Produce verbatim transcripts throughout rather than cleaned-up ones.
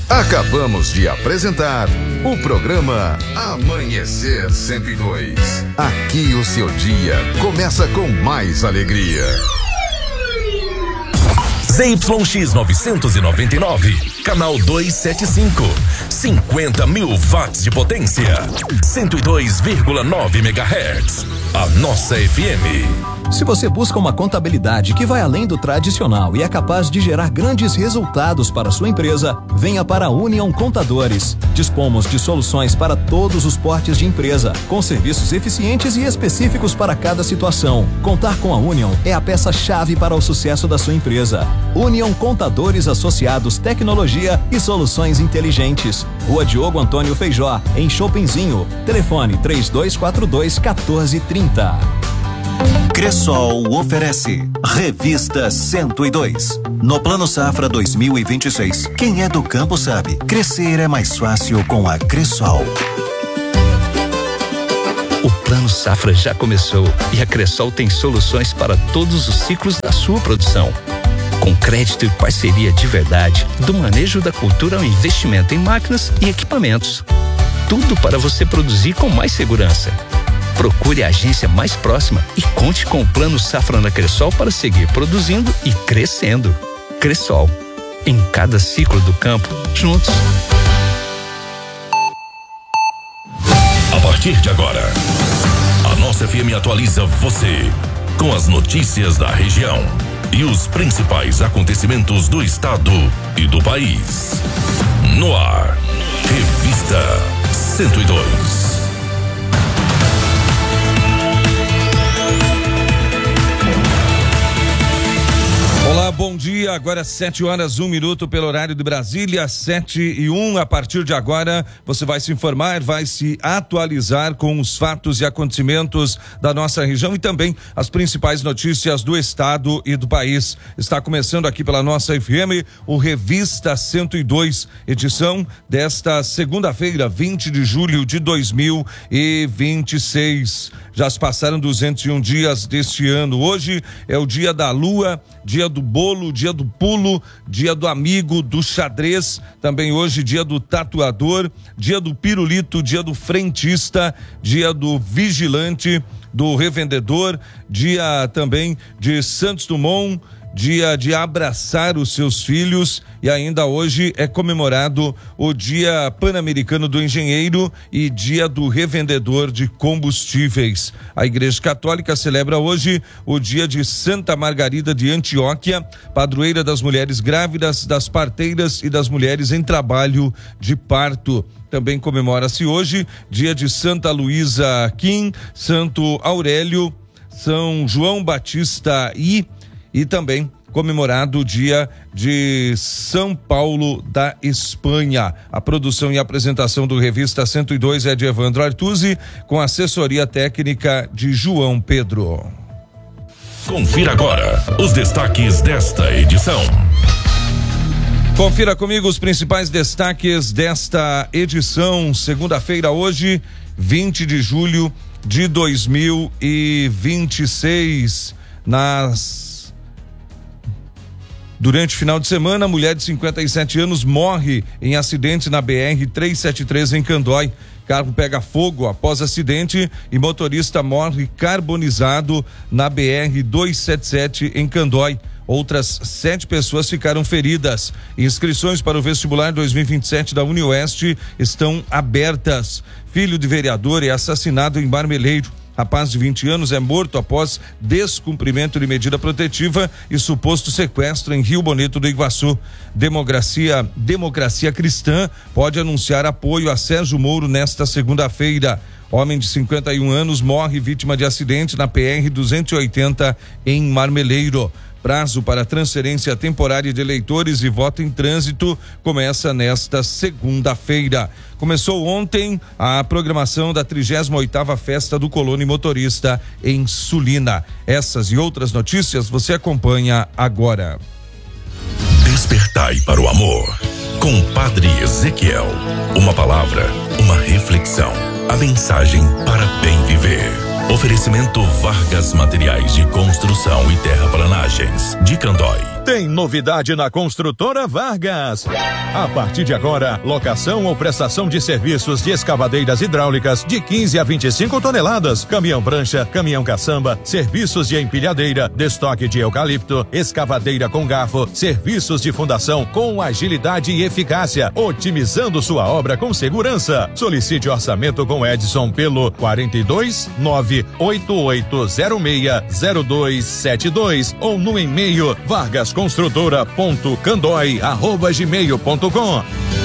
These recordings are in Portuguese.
Acabamos de apresentar o programa Amanhecer cento e dois. Aqui o seu dia começa com mais alegria. Z Y X novecentos e noventa e nove, canal duzentos e setenta e cinco, cinquenta mil watts de potência, cento e dois vírgula nove megahertz. A nossa F M. Se você busca uma contabilidade que vai além do tradicional e é capaz de gerar grandes resultados para a sua empresa, venha para a Union Contadores. Dispomos de soluções para todos os portes de empresa, com serviços eficientes e específicos para cada situação. Contar com a Union é a peça-chave para o sucesso da sua empresa. Union Contadores Associados, Tecnologia e Soluções Inteligentes. Rua Diogo Antônio Feijó, em Chopinzinho. Telefone três dois quatro dois, um quatro três zero. Cressol oferece Revista cento e dois. No Plano Safra dois mil e vinte e seis, quem é do campo sabe, crescer é mais fácil com a Cressol. O Plano Safra já começou e a Cressol tem soluções para todos os ciclos da sua produção. Com crédito e parceria de verdade, do manejo da cultura ao investimento em máquinas e equipamentos. Tudo para você produzir com mais segurança. Procure a agência mais próxima e conte com o Plano Safra na Cressol para seguir produzindo e crescendo. Cressol, em cada ciclo do campo, juntos. A partir de agora, a nossa F M atualiza você com as notícias da região e os principais acontecimentos do estado e do país. No ar, Revista cento e dois. Olá, bom dia. Agora sete horas, um minuto pelo horário de Brasília, sete e um. A partir de agora, você vai se informar, vai se atualizar com os fatos e acontecimentos da nossa região e também as principais notícias do estado e do país. Está começando aqui pela nossa F M o Revista cento e dois, edição desta segunda-feira, vinte de julho de dois mil e vinte e seis. Já se passaram duzentos e um dias deste ano. Hoje é o dia da lua, dia do bolo, dia do pulo, dia do amigo, do xadrez, também hoje dia do tatuador, dia do pirulito, dia do frentista, dia do vigilante, do revendedor, dia também de Santos Dumont, dia de abraçar os seus filhos, e ainda hoje é comemorado o Dia Pan-Americano do Engenheiro e Dia do Revendedor de Combustíveis. A Igreja Católica celebra hoje o dia de Santa Margarida de Antioquia, padroeira das mulheres grávidas, das parteiras e das mulheres em trabalho de parto. Também comemora-se hoje dia de Santa Luísa Kim, Santo Aurélio, São João Batista I, e também comemorado o dia de São Paulo da Espanha. A produção e apresentação do Revista cento e dois é de Evandro Artuzzi, com assessoria técnica de João Pedro. Confira agora os destaques desta edição. Confira comigo os principais destaques desta edição, segunda-feira, hoje, vinte de julho de dois mil e vinte e seis. Nas Durante o final de semana, mulher de cinquenta e sete anos morre em acidente na B R trezentos e setenta e três em Candói. Carro pega fogo após acidente e motorista morre carbonizado na B R duzentos e setenta e sete em Candói. Outras sete pessoas ficaram feridas. Inscrições para o vestibular dois mil e vinte e sete da UniOeste estão abertas. Filho de vereador é assassinado em Marmeleiro. Rapaz de vinte anos é morto após descumprimento de medida protetiva e suposto sequestro em Rio Bonito do Iguaçu. Democracia, Democracia Cristã pode anunciar apoio a Sérgio Moro nesta segunda-feira. Homem de cinquenta e um anos morre vítima de acidente na P R duzentos e oitenta em Marmeleiro. Prazo para transferência temporária de eleitores e voto em trânsito começa nesta segunda-feira. Começou ontem a programação da trigésima oitava Festa do Colono e Motorista em Sulina. Essas e outras notícias você acompanha agora. Despertai para o amor, com Padre Ezequiel. Uma palavra, uma reflexão, a mensagem para bem viver. Oferecimento Vargas Materiais de Construção e Terraplanagens de Candói. Tem novidade na Construtora Vargas. A partir de agora, locação ou prestação de serviços de escavadeiras hidráulicas de quinze a vinte e cinco toneladas, caminhão prancha, caminhão caçamba, serviços de empilhadeira, destoque de eucalipto, escavadeira com garfo, serviços de fundação com agilidade e eficácia, otimizando sua obra com segurança. Solicite orçamento com Edson pelo quarenta e dois, nove oito oito zero seis zero dois sete dois ou no e-mail vargas construtora ponto candói arroba gmail ponto com.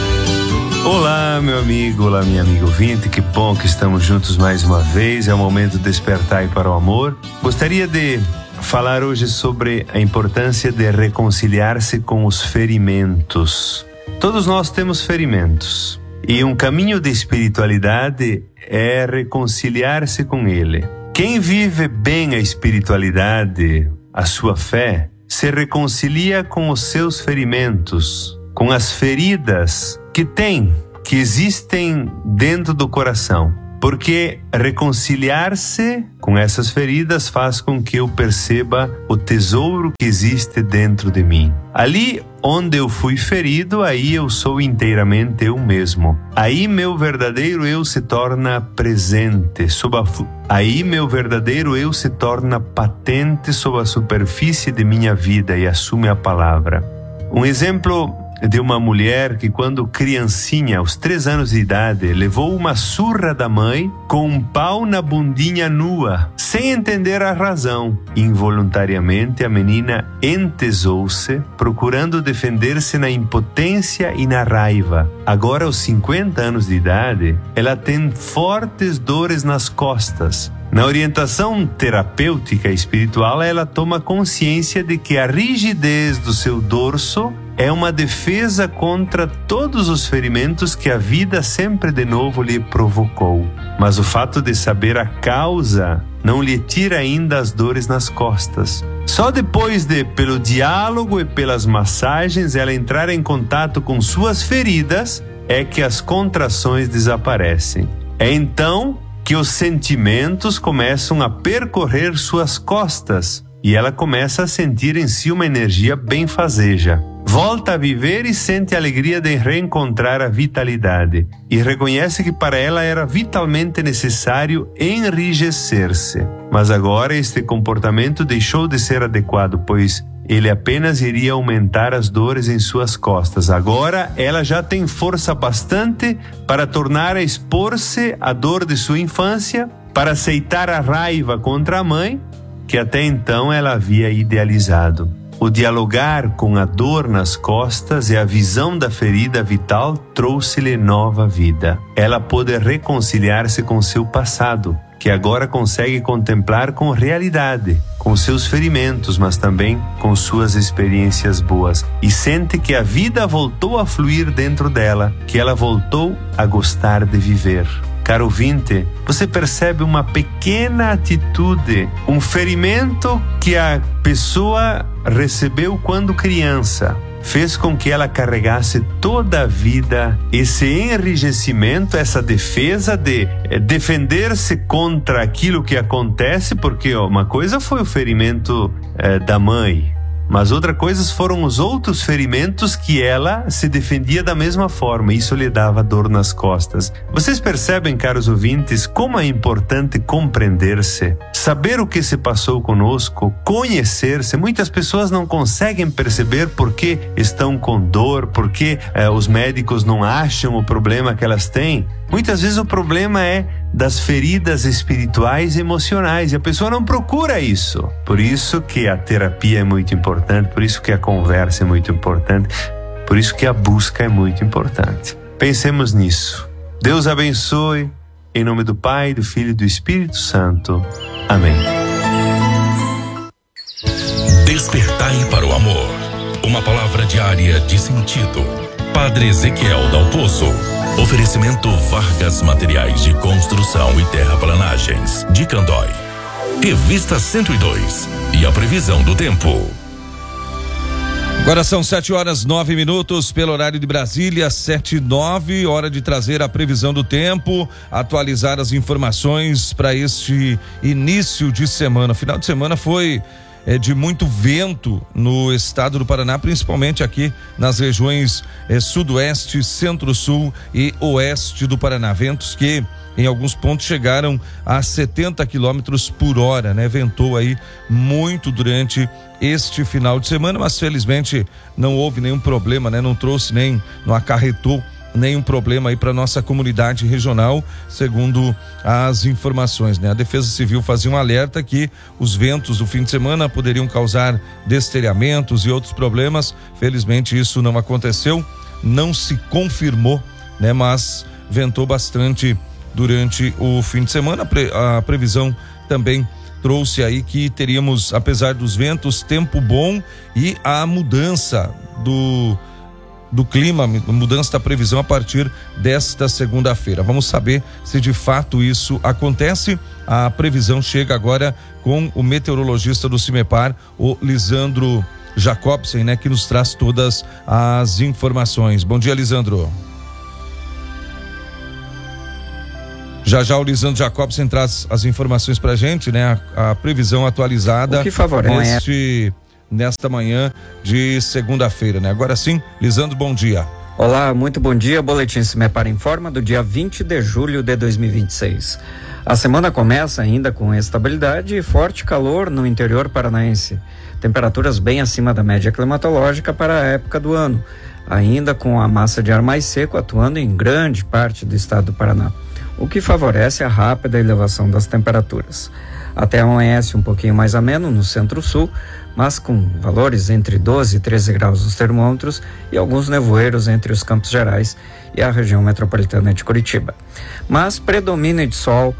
Olá, meu amigo, olá, minha amiga ouvinte, que bom que estamos juntos mais uma vez, é o momento de despertar para o amor. Gostaria de falar hoje sobre a importância de reconciliar-se com os ferimentos. Todos nós temos ferimentos e um caminho de espiritualidade é reconciliar-se com ele. Quem vive bem a espiritualidade, a sua fé, se reconcilia com os seus ferimentos, com as feridas que tem, que existem dentro do coração. Porque reconciliar-se com essas feridas faz com que eu perceba o tesouro que existe dentro de mim. Ali onde eu fui ferido, aí eu sou inteiramente eu mesmo. Aí meu verdadeiro eu se torna presente. Sob a fu- aí meu verdadeiro eu se torna patente sob a superfície de minha vida e assume a palavra. Um exemplo de uma mulher que, quando criancinha, aos três anos de idade, levou uma surra da mãe com um pau na bundinha nua, sem entender a razão. Involuntariamente, a menina entesou-se, procurando defender-se na impotência e na raiva. Agora, aos cinquenta anos de idade, ela tem fortes dores nas costas. Na orientação terapêutica espiritual, ela toma consciência de que a rigidez do seu dorso é uma defesa contra todos os ferimentos que a vida sempre de novo lhe provocou. Mas o fato de saber a causa não lhe tira ainda as dores nas costas. Só depois de, pelo diálogo e pelas massagens, ela entrar em contato com suas feridas, é que as contrações desaparecem. É então que os sentimentos começam a percorrer suas costas e ela começa a sentir em si uma energia benfazeja. Volta a viver e sente a alegria de reencontrar a vitalidade e reconhece que para ela era vitalmente necessário enrijecer-se. Mas agora este comportamento deixou de ser adequado, pois ele apenas iria aumentar as dores em suas costas. Agora ela já tem força bastante para tornar a expor-se à dor de sua infância, para aceitar a raiva contra a mãe, que até então ela havia idealizado. O dialogar com a dor nas costas e a visão da ferida vital trouxe-lhe nova vida. Ela pôde reconciliar-se com seu passado, que agora consegue contemplar com realidade, com seus ferimentos, mas também com suas experiências boas. E sente que a vida voltou a fluir dentro dela, que ela voltou a gostar de viver. Caro ouvinte, você percebe uma pequena atitude, um ferimento que a pessoa recebeu quando criança, fez com que ela carregasse toda a vida esse enrijecimento, essa defesa de defender-se contra aquilo que acontece, porque ó, uma coisa foi o ferimento eh, da mãe, mas outra coisa foram os outros ferimentos que ela se defendia da mesma forma. Isso lhe dava dor nas costas. Vocês percebem, caros ouvintes, como é importante compreender-se, saber o que se passou conosco, conhecer-se. Muitas pessoas não conseguem perceber por que estão com dor, por que eh, os médicos não acham o problema que elas têm. Muitas vezes o problema é das feridas espirituais e emocionais, e a pessoa não procura isso. Por isso que a terapia é muito importante, por isso que a conversa é muito importante, por isso que a busca é muito importante. Pensemos nisso. Deus abençoe, em nome do Pai, do Filho e do Espírito Santo. Amém. Despertai para o amor. Uma palavra diária de sentido. Padre Ezequiel Dal Pozo. Oferecimento Vargas Materiais de Construção e Terraplanagens, de Candói. Revista cento e dois. E a previsão do tempo. Agora são sete horas nove minutos pelo horário de Brasília, sete e nove, hora de trazer a previsão do tempo, atualizar as informações para este início de semana. Final de semana foi é, de muito vento no estado do Paraná, principalmente aqui nas regiões é, sudoeste, centro-sul e oeste do Paraná. Ventos que em alguns pontos chegaram a setenta quilômetros por hora, né? Ventou aí muito durante este final de semana, mas felizmente não houve nenhum problema, né? Não trouxe nem, não acarretou nenhum problema aí para nossa comunidade regional, segundo as informações, né? A Defesa Civil fazia um alerta que os ventos do fim de semana poderiam causar destelhamentos e outros problemas. Felizmente isso não aconteceu, não se confirmou, né? Mas ventou bastante durante o fim de semana. A previsão também trouxe aí que teríamos, apesar dos ventos, tempo bom e a mudança do do clima, mudança da previsão a partir desta segunda-feira. Vamos saber se de fato isso acontece. A previsão chega agora com o meteorologista do CIMEPAR, o Lisandro Jacobsen, né, que nos traz todas as informações. Bom dia, Lisandro. Já já o Lisandro Jacobsen traz as informações pra gente, né? A, a previsão atualizada. O que favorece nesta manhã de segunda-feira, né? Agora sim, Lisandro, bom dia. Olá, muito bom dia. Boletim CIMEPAR informa do dia vinte de julho de dois mil e vinte e seis. A semana começa ainda com estabilidade e forte calor no interior paranaense. Temperaturas bem acima da média climatológica para a época do ano, ainda com a massa de ar mais seco atuando em grande parte do estado do Paraná, o que favorece a rápida elevação das temperaturas. Até amanhece um pouquinho mais ameno no centro-sul, mas com valores entre doze e treze graus nos termômetros e alguns nevoeiros entre os Campos Gerais e a região metropolitana de Curitiba. Mas predomina de sol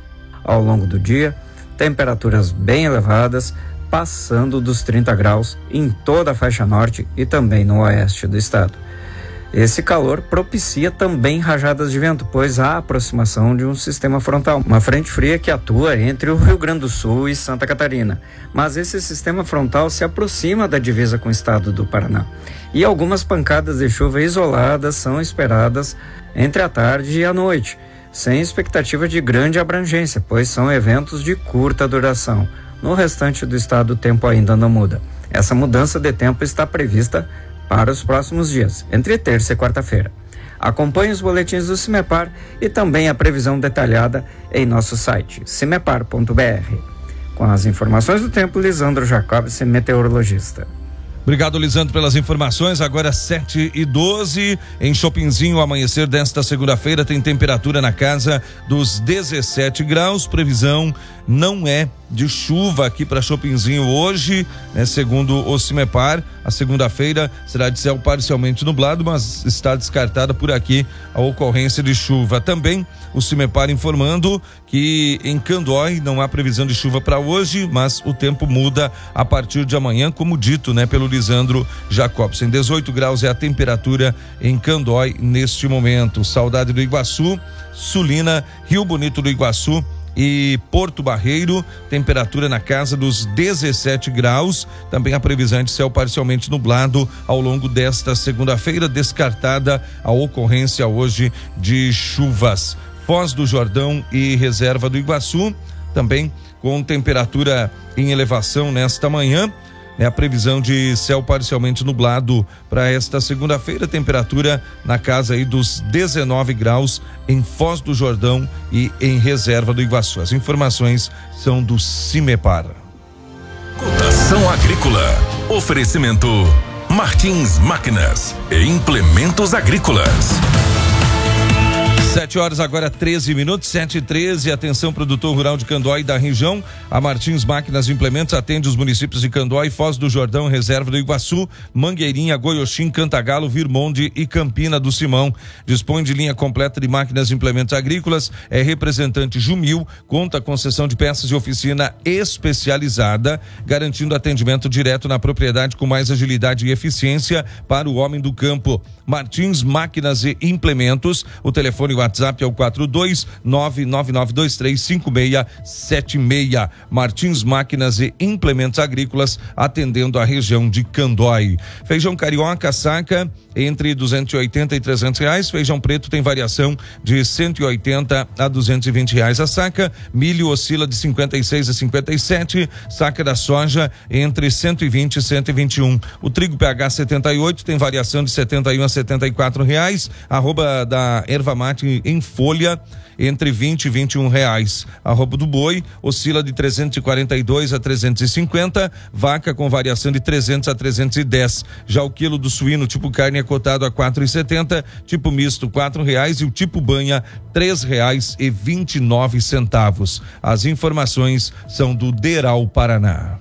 ao longo do dia, temperaturas bem elevadas, passando dos trinta graus em toda a faixa norte e também no oeste do estado. Esse calor propicia também rajadas de vento, pois há a aproximação de um sistema frontal, uma frente fria que atua entre o Rio Grande do Sul e Santa Catarina. Mas esse sistema frontal se aproxima da divisa com o estado do Paraná. E algumas pancadas de chuva isoladas são esperadas entre a tarde e a noite, sem expectativa de grande abrangência, pois são eventos de curta duração. No restante do estado o tempo ainda não muda. Essa mudança de tempo está prevista para os próximos dias, entre terça e quarta-feira. Acompanhe os boletins do CIMEPAR e também a previsão detalhada em nosso site, cimepar ponto b r. Com as informações do tempo, Lisandro Jacobsen, meteorologista. Obrigado, Lisandro, pelas informações. Agora sete e doze, em Chopinzinho, o amanhecer desta segunda-feira tem temperatura na casa dos dezessete graus. Previsão não é de chuva aqui para Chopinzinho hoje, né? Segundo o CIMEPAR, a segunda-feira será de céu parcialmente nublado, mas está descartada por aqui a ocorrência de chuva. Também o CIMEPAR informando que em Candói não há previsão de chuva para hoje, mas o tempo muda a partir de amanhã, como dito, né, pelo Lisandro Jacobsen. dezoito graus é a temperatura em Candói neste momento. Saudade do Iguaçu, Sulina, Rio Bonito do Iguaçu e Porto Barreiro, temperatura na casa dos dezessete graus. Também a previsão é de céu parcialmente nublado ao longo desta segunda-feira, descartada a ocorrência hoje de chuvas. Foz do Jordão e Reserva do Iguaçu, também com temperatura em elevação nesta manhã. É a previsão de céu parcialmente nublado para esta segunda-feira, temperatura na casa aí dos dezenove graus em Foz do Jordão e em Reserva do Iguaçu. As informações são do CIMEPAR. Cotação agrícola. Oferecimento Martins Máquinas e Implementos Agrícolas. Sete horas agora, treze minutos, sete e treze. Atenção, produtor rural de Candói e da região. A Martins Máquinas e Implementos atende os municípios de Candói, Foz do Jordão, Reserva do Iguaçu, Mangueirinha, Goioxim, Cantagalo, Virmonde e Campina do Simão. Dispõe de linha completa de máquinas e implementos agrícolas. É representante Jumil, conta com concessão de peças e oficina especializada, garantindo atendimento direto na propriedade com mais agilidade e eficiência para o homem do campo. Martins Máquinas e Implementos. O telefone WhatsApp é o quatro dois nove nove nove dois três cinco seis sete seis. Martins Máquinas e Implementos Agrícolas, atendendo a região de Candói. Feijão carioca saca entre duzentos e oitenta e trezentos reais. Feijão preto tem variação de cento e oitenta a duzentos e vinte reais a saca. Milho oscila de cinquenta e seis a cinquenta e sete. Saca da soja entre cento e vinte e cento e vinte e um. O trigo P H setenta e oito tem variação de setenta e um a setenta e quatro reais. Arroba da erva mate em folha entre vinte e vinte e um reais. Arroba do boi oscila de trezentos e quarenta e dois a trezentos e cinquenta. Vaca com variação de trezentos a trezentos e dez. Já o quilo do suíno tipo carne é cotado a quatro e setenta, tipo misto quatro reais e o tipo banha três reais e vinte e nove centavos. As informações são do Deral Paraná.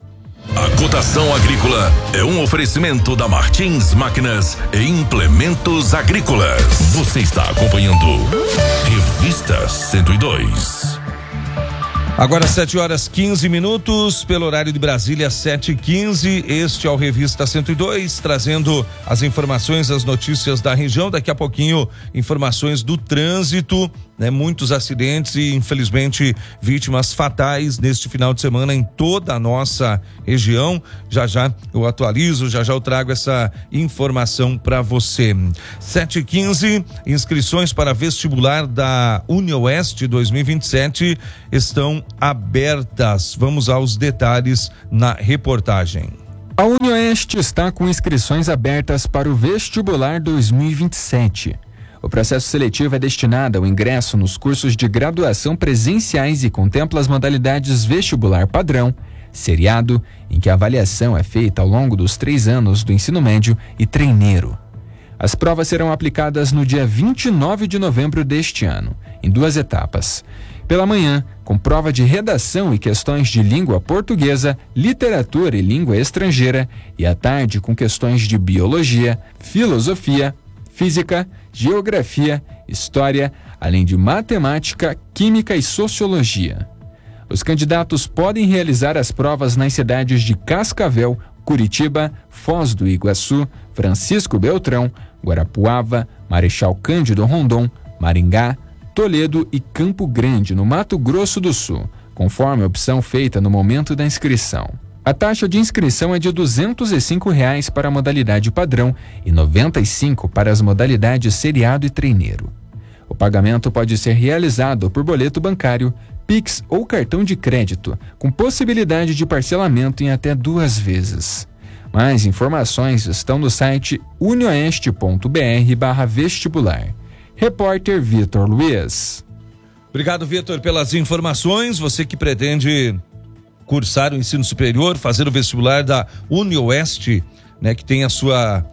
A cotação agrícola é um oferecimento da Martins Máquinas e Implementos Agrícolas. Você está acompanhando Revista cento e dois. Agora sete horas quinze minutos, pelo horário de Brasília, sete e quinze. Este é o Revista cento e dois, trazendo as informações, as notícias da região. Daqui a pouquinho, informações do trânsito, né? Muitos acidentes e, infelizmente, vítimas fatais neste final de semana em toda a nossa região. Já já eu atualizo, já já eu trago essa informação para você. sete e quinze, inscrições para vestibular da UniOeste dois mil e vinte e sete estão abertas. Vamos aos detalhes na reportagem. A UniOeste está com inscrições abertas para o vestibular dois mil e vinte e sete. O processo seletivo é destinado ao ingresso nos cursos de graduação presenciais e contempla as modalidades vestibular padrão, seriado, em que a avaliação é feita ao longo dos três anos do ensino médio, e treineiro. As provas serão aplicadas no dia vinte e nove de novembro deste ano, em duas etapas. Pela manhã, com prova de redação e questões de língua portuguesa, literatura e língua estrangeira, e à tarde com questões de biologia, filosofia, física, geografia, história, além de matemática, química e sociologia. Os candidatos podem realizar as provas nas cidades de Cascavel, Curitiba, Foz do Iguaçu, Francisco Beltrão, Guarapuava, Marechal Cândido Rondon, Maringá, Toledo e Campo Grande, no Mato Grosso do Sul, conforme a opção feita no momento da inscrição. A taxa de inscrição é de duzentos e cinco reais para a modalidade padrão e noventa e cinco reais para as modalidades seriado e treineiro. O pagamento pode ser realizado por boleto bancário, Pix ou cartão de crédito, com possibilidade de parcelamento em até duas vezes. Mais informações estão no site unioeste ponto br barra vestibular. Repórter Vitor Luiz. Obrigado, Vitor, pelas informações. Você que pretende cursar o ensino superior, fazer o vestibular da UniOeste, né, que tem a sua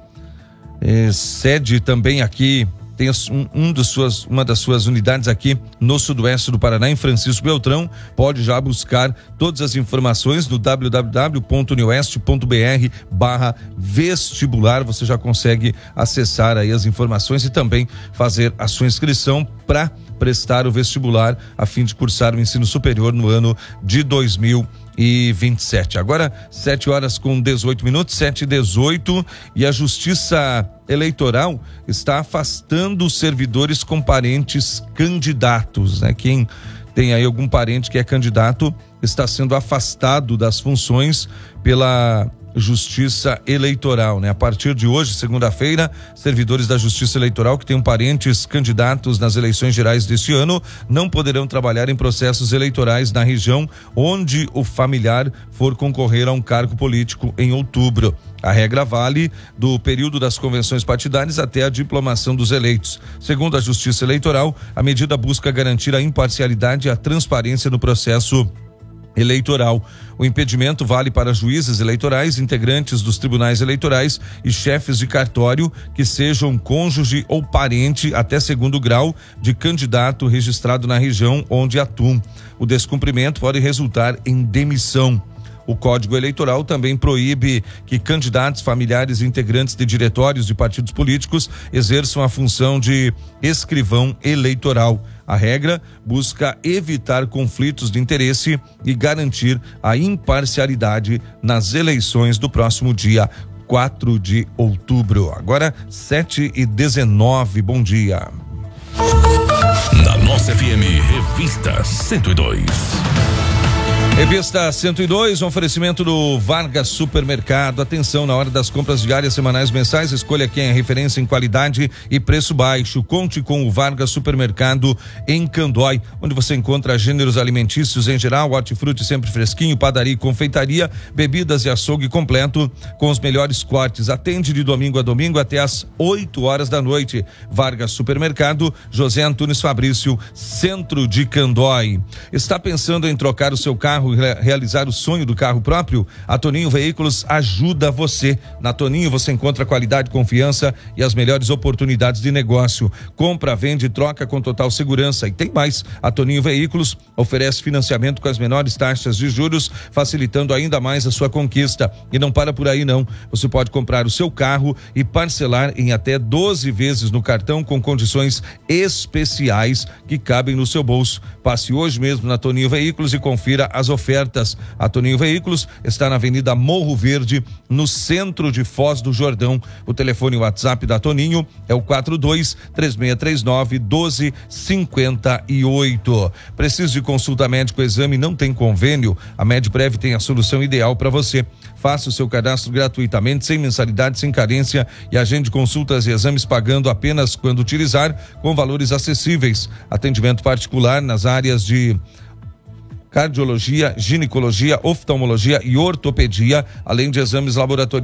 eh, sede também aqui, tem um, um dos suas, uma das suas unidades aqui no sudoeste do Paraná, em Francisco Beltrão. Pode já buscar todas as informações no w w w ponto unioeste ponto br barra vestibular. Você já consegue acessar aí as informações e também fazer a sua inscrição para prestar o vestibular a fim de cursar o ensino superior no ano de dois mil e vinte e sete. Agora, sete horas com dezoito minutos, sete e dezoito, e a Justiça Eleitoral está afastando os servidores com parentes candidatos, né? Quem tem aí algum parente que é candidato está sendo afastado das funções pela Justiça Eleitoral, né? A partir de hoje, segunda-feira, servidores da Justiça Eleitoral que tenham parentes candidatos nas eleições gerais deste ano não poderão trabalhar em processos eleitorais na região onde o familiar for concorrer a um cargo político em outubro. A regra vale do período das convenções partidárias até a diplomação dos eleitos. Segundo a Justiça Eleitoral, a medida busca garantir a imparcialidade e a transparência no processo eleitoral. O impedimento vale para juízes eleitorais, integrantes dos tribunais eleitorais e chefes de cartório que sejam cônjuge ou parente até segundo grau de candidato registrado na região onde atuam. O descumprimento pode resultar em demissão. O Código Eleitoral também proíbe que candidatos, familiares e integrantes de diretórios de partidos políticos exerçam a função de escrivão eleitoral. A regra busca evitar conflitos de interesse e garantir a imparcialidade nas eleições do próximo dia quatro de outubro. Agora, sete e dezenove, bom dia. Na nossa F M, Revista cento e dois. Revista cento e dois, um oferecimento do Vargas Supermercado. Atenção, na hora das compras diárias, semanais, mensais, escolha quem é referência em qualidade e preço baixo. Conte com o Vargas Supermercado em Candói, onde você encontra gêneros alimentícios em geral, hortifruti sempre fresquinho, padaria e confeitaria, bebidas e açougue completo com os melhores cortes. Atende de domingo a domingo até às oito horas da noite. Vargas Supermercado, José Antunes Fabrício, centro de Candói. Está pensando em trocar o seu carro, realizar o sonho do carro próprio? A Toninho Veículos ajuda você. Na Toninho você encontra qualidade, confiança e as melhores oportunidades de negócio. Compra, vende e troca com total segurança. E tem mais, a Toninho Veículos oferece financiamento com as menores taxas de juros, facilitando ainda mais a sua conquista. E não para por aí não, você pode comprar o seu carro e parcelar em até doze vezes no cartão com condições especiais que cabem no seu bolso. Passe hoje mesmo na Toninho Veículos e confira as ofertas. A Toninho Veículos está na Avenida Morro Verde, no centro de Foz do Jordão. O telefone e WhatsApp da Toninho é o quatro dois três seis três nove um dois cinco oito. Precisa de consulta médico, exame, não tem convênio? A Medprev tem a solução ideal para você. Faça o seu cadastro gratuitamente, sem mensalidade, sem carência, e agende consultas e exames pagando apenas quando utilizar, com valores acessíveis. Atendimento particular nas áreas de cardiologia, ginecologia, oftalmologia e ortopedia, além de exames laboratoriais